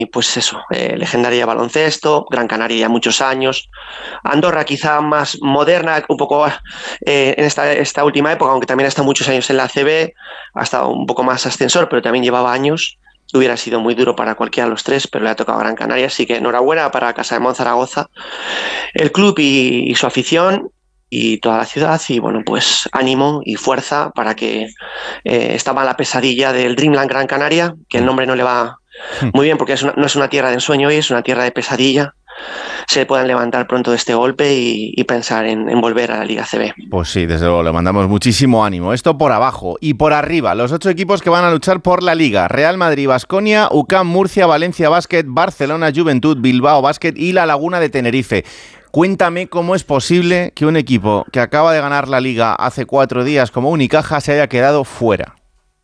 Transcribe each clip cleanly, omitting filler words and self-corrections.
pues eso, legendaria baloncesto, Gran Canaria ya muchos años, Andorra quizá más moderna, un poco en esta última época, aunque también ha estado muchos años en la ACB, ha estado un poco más ascensor, pero también llevaba años. Hubiera sido muy duro para cualquiera de los tres, pero le ha tocado a Gran Canaria, así que enhorabuena para Casa de Monzaragoza, el club y su afición y toda la ciudad, y bueno, pues ánimo y fuerza para que esta mala pesadilla del Dreamland Gran Canaria, que el nombre no le va muy bien porque no es una tierra de ensueño hoy, es una tierra de pesadilla, se puedan levantar pronto de este golpe y pensar en volver a la Liga CB. Pues sí, desde luego, le mandamos muchísimo ánimo. Esto por abajo y por arriba, los 8 equipos que van a luchar por la Liga: Real Madrid, Baskonia, UCAM Murcia, Valencia Basket, Barcelona Juventud, Bilbao Basket y La Laguna de Tenerife. Cuéntame cómo es posible que un equipo que acaba de ganar la Liga hace 4 días como Unicaja se haya quedado fuera.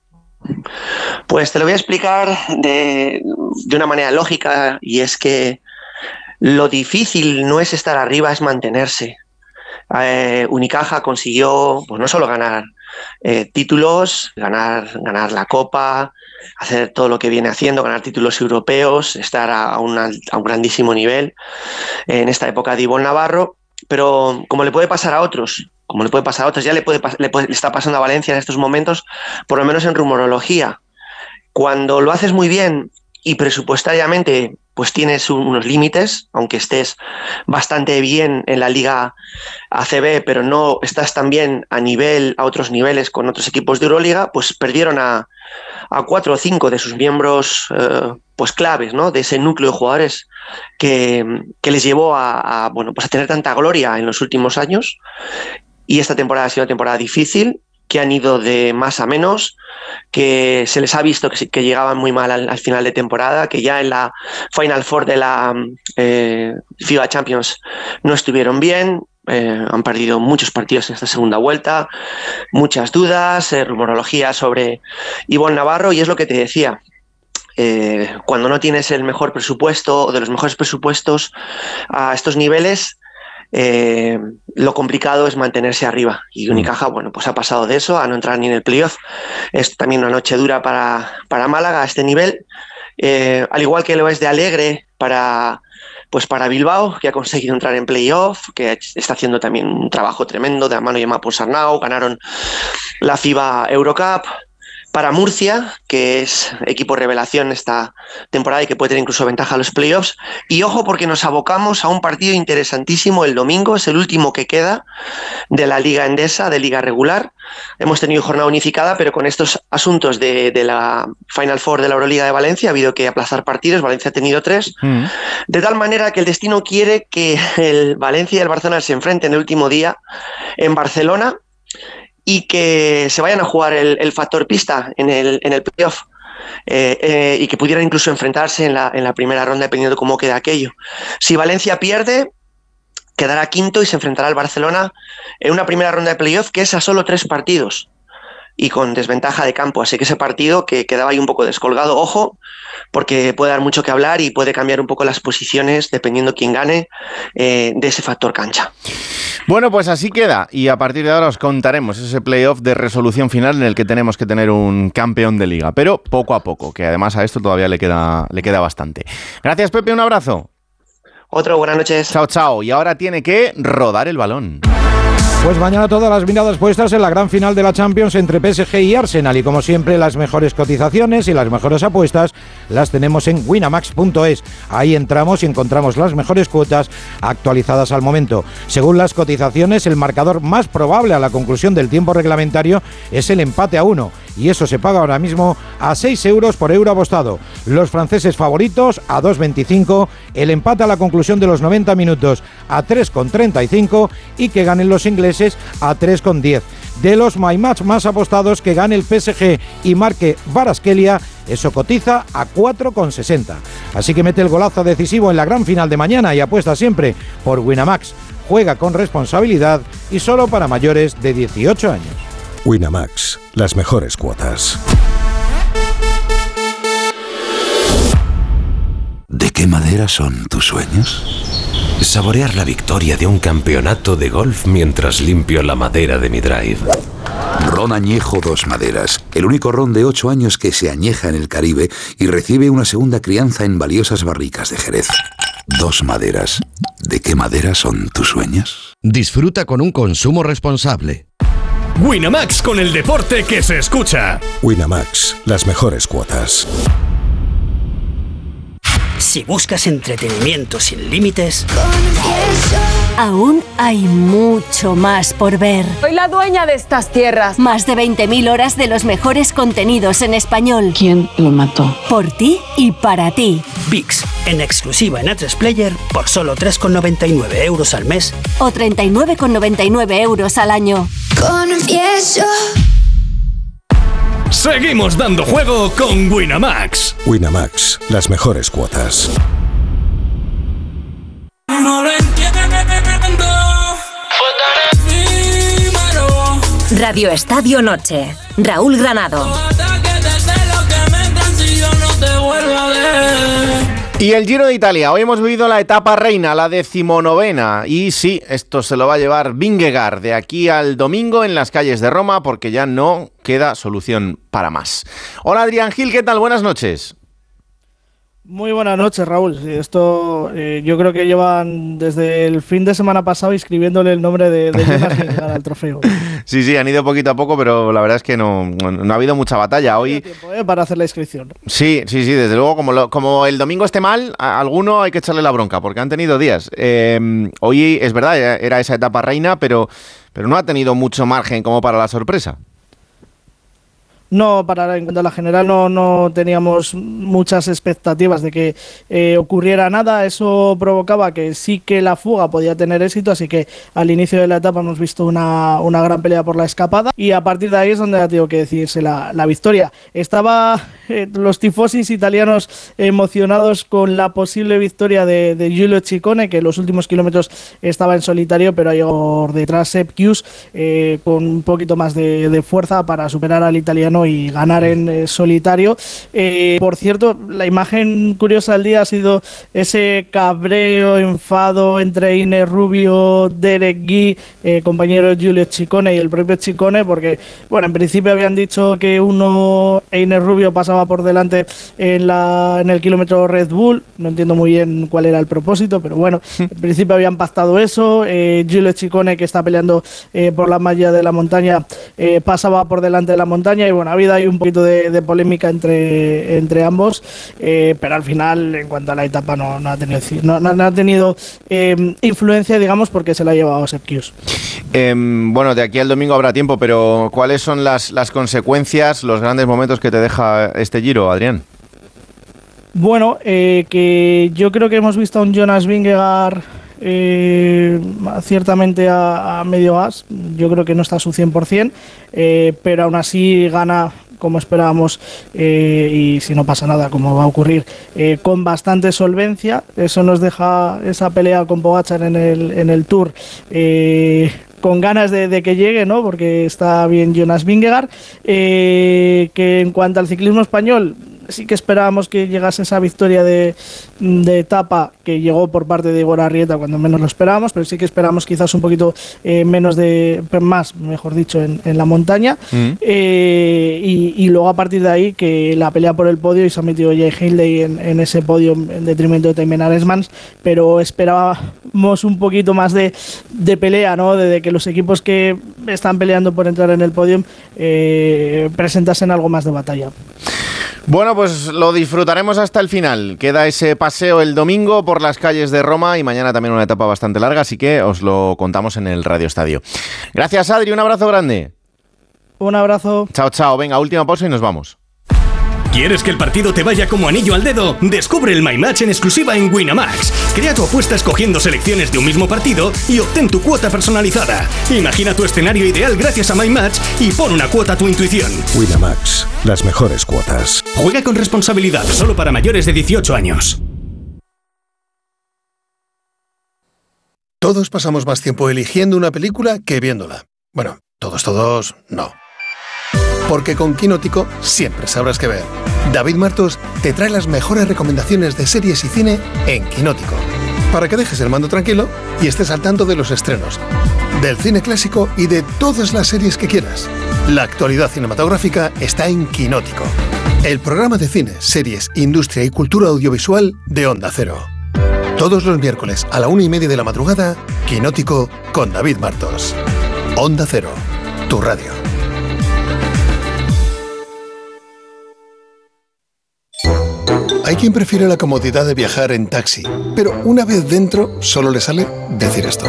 Pues te lo voy a explicar de una manera lógica, y es que lo difícil no es estar arriba, es mantenerse. Unicaja consiguió pues no solo ganar títulos, ganar la Copa, hacer todo lo que viene haciendo, ganar títulos europeos, estar a un grandísimo nivel en esta época de Ivonne Navarro, pero como le puede pasar a otros, ya le está pasando a Valencia en estos momentos, por lo menos en rumorología. Cuando lo haces muy bien y presupuestariamente pues tienes unos límites, aunque estés bastante bien en la Liga ACB, pero no estás tan bien a otros niveles con otros equipos de Euroliga, pues perdieron a 4 o 5 de sus miembros pues claves, ¿no? De ese núcleo de jugadores que les llevó a tener tanta gloria en los últimos años. Y esta temporada ha sido una temporada difícil, que han ido de más a menos, que se les ha visto que llegaban muy mal al final de temporada, que ya en la Final Four de la FIBA Champions no estuvieron bien, han perdido muchos partidos en esta segunda vuelta, muchas dudas, rumorología sobre Ivonne Navarro, y es lo que te decía. Cuando no tienes el mejor presupuesto o de los mejores presupuestos a estos niveles, lo complicado es mantenerse arriba, y Unicaja pues ha pasado de eso a no entrar ni en el playoff. Es también una noche dura para Málaga a este nivel, al igual que lo es de alegre para Bilbao, que ha conseguido entrar en playoff, que está haciendo también un trabajo tremendo de la mano de Emma Ponsarnau, ganaron la FIBA Eurocup. Para Murcia, que es equipo revelación esta temporada y que puede tener incluso ventaja a los playoffs. Y ojo, porque nos abocamos a un partido interesantísimo el domingo, es el último que queda de la Liga Endesa, de Liga Regular. Hemos tenido jornada unificada, pero con estos asuntos de la Final Four de la Euroliga de Valencia ha habido que aplazar partidos. Valencia ha tenido 3, de tal manera que el destino quiere que el Valencia y el Barcelona se enfrenten el último día en Barcelona, y que se vayan a jugar el factor pista en el playoff, y que pudieran incluso enfrentarse en la primera ronda, dependiendo de cómo quede aquello. Si Valencia pierde, quedará quinto y se enfrentará al Barcelona en una primera ronda de playoff que es a solo 3 partidos y con desventaja de campo, así que ese partido que quedaba ahí un poco descolgado, ojo, porque puede dar mucho que hablar y puede cambiar un poco las posiciones dependiendo quién gane de ese factor cancha. Bueno, pues así queda, y a partir de ahora os contaremos ese playoff de resolución final en el que tenemos que tener un campeón de liga, pero poco a poco, que además a esto todavía le queda bastante. Gracias, Pepe, un abrazo. Otro, buenas noches. Chao, chao. Y ahora tiene que rodar el balón. Pues mañana todas las miradas puestas en la gran final de la Champions entre PSG y Arsenal, y como siempre las mejores cotizaciones y las mejores apuestas las tenemos en winamax.es. Ahí entramos y encontramos las mejores cuotas actualizadas al momento. Según las cotizaciones, el marcador más probable a la conclusión del tiempo reglamentario es el empate a 1, y eso se paga ahora mismo a 6 euros por euro apostado. Los franceses favoritos a 2,25, el empate a la conclusión de los 90 minutos a 3,35 y que ganen los ingleses a 3,10. De los My Match más apostados, que gane el PSG y marque Kvaratskhelia, eso cotiza a 4,60. Así que mete el golazo decisivo en la gran final de mañana y apuesta siempre por Winamax. Juega con responsabilidad y solo para mayores de 18 años. Winamax, las mejores cuotas. ¿De qué madera son tus sueños? ¿Saborear la victoria de un campeonato de golf mientras limpio la madera de mi drive? Ron Añejo Dos Maderas, el único ron de 8 años que se añeja en el Caribe y recibe una segunda crianza en valiosas barricas de Jerez. Dos Maderas. ¿De qué madera son tus sueños? Disfruta con un consumo responsable. Winamax, con el deporte que se escucha. Winamax, las mejores cuotas. Si buscas entretenimiento sin límites, aún hay mucho más por ver. Soy la dueña de estas tierras. Más de 20.000 horas de los mejores contenidos en español. ¿Quién lo mató? Por ti y para ti. VIX, en exclusiva en A3 Player por solo 3,99 € al mes. O 39,99 € al año. Confieso. Seguimos dando juego con Winamax. Winamax, las mejores cuotas. No lo entiendo. Radio Estadio Noche. Raúl Granado. Y el Giro de Italia, hoy hemos vivido la etapa reina, la 19ª, y sí, esto se lo va a llevar Vingegaard de aquí al domingo en las calles de Roma, porque ya no queda solución para más. Hola Adrián Gil, ¿qué tal? Buenas noches. Muy buenas noches, Raúl. Esto yo creo que llevan desde el fin de semana pasado escribiéndole el nombre de Jonas Vingegaard al trofeo. Sí, han ido poquito a poco, pero la verdad es que no ha habido mucha batalla. Hoy tiempo, para hacer la inscripción. Sí, desde luego, como el domingo esté mal, a alguno hay que echarle la bronca, porque han tenido días. Hoy, es verdad, era esa etapa reina, pero no ha tenido mucho margen como para la sorpresa. No, en cuanto a la general no teníamos muchas expectativas de que ocurriera nada. Eso provocaba que sí que la fuga podía tener éxito, así que al inicio de la etapa hemos visto una gran pelea por la escapada y a partir de ahí es donde ha tenido que decidirse la victoria. Estaba los tifosis italianos emocionados con la posible victoria de Giulio Ciccone, que en los últimos kilómetros estaba en solitario, pero ha llegado por detrás Sepp Kuss con un poquito más de fuerza para superar al italiano y ganar en solitario. Por cierto, la imagen curiosa del día ha sido ese cabreo, enfado entre Iner Rubio, Derek Guy, compañero de Giulio Ciccone y el propio Ciccone, porque bueno, en principio habían dicho que Iner Rubio pasaba por delante en el kilómetro Red Bull. No entiendo muy bien cuál era el propósito, pero bueno, en principio habían pactado eso. Giulio Ciccone, que está peleando por la malla de la montaña, pasaba por delante de la montaña y bueno, ha habido ahí un poquito de polémica entre ambos, pero al final, en cuanto a la etapa, no ha tenido influencia, digamos, porque se la ha llevado Sepp Kuss. Bueno, de aquí al domingo habrá tiempo, pero ¿cuáles son las consecuencias, los grandes momentos que te deja este Giro, Adrián? Bueno, que yo creo que hemos visto a un Jonas Vingegaard ciertamente a medio gas. Yo creo que no está a su 100%, pero aún así gana como esperábamos, y si no pasa nada, como va a ocurrir, con bastante solvencia. Eso nos deja esa pelea con Pogačar en el Tour con ganas de que llegue, ¿no? Porque está bien Jonas Vingegaard. Que en cuanto al ciclismo español, sí que esperábamos que llegase esa victoria de etapa que llegó por parte de Igor Arrieta cuando menos lo esperábamos, pero sí que esperábamos quizás un poquito más, mejor dicho, en la montaña. Y luego a partir de ahí que la pelea por el podio, y se ha metido Jay Hindley en ese podio en detrimento de Thymen Arensmans, pero esperábamos un poquito más de pelea, ¿no? De que los equipos que están peleando por entrar en el podio presentasen algo más de batalla. Bueno, pues lo disfrutaremos hasta el final. Queda ese paseo el domingo por las calles de Roma y mañana también una etapa bastante larga, así que os lo contamos en el Radio Estadio. Gracias, Adri, un abrazo grande. Un abrazo. Chao. Venga, última pausa y nos vamos. ¿Quieres que el partido te vaya como anillo al dedo? Descubre el My Match en exclusiva en Winamax. Crea tu apuesta escogiendo selecciones de un mismo partido y obtén tu cuota personalizada. Imagina tu escenario ideal gracias a My Match y pon una cuota a tu intuición. Winamax, las mejores cuotas. Juega con responsabilidad, solo para mayores de 18 años. Todos pasamos más tiempo eligiendo una película que viéndola. Bueno, todos, no. Porque con Quinótico siempre sabrás qué ver. David Martos te trae las mejores recomendaciones de series y cine en Quinótico, para que dejes el mando tranquilo y estés al tanto de los estrenos, del cine clásico y de todas las series que quieras. La actualidad cinematográfica está en Quinótico, el programa de cine, series, industria y cultura audiovisual de Onda Cero. Todos los miércoles a la 1:30 de la madrugada, Quinótico con David Martos. Onda Cero, tu radio. Hay quien prefiere la comodidad de viajar en taxi, pero una vez dentro solo le sale decir esto.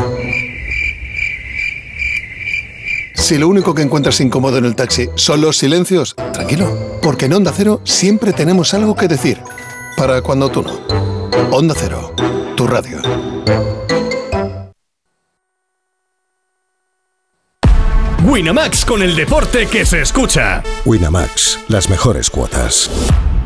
Si lo único que encuentras incómodo en el taxi son los silencios, tranquilo, porque en Onda Cero siempre tenemos algo que decir, para cuando tú no. Onda Cero, tu radio. Winamax, con el deporte que se escucha. Winamax, las mejores cuotas.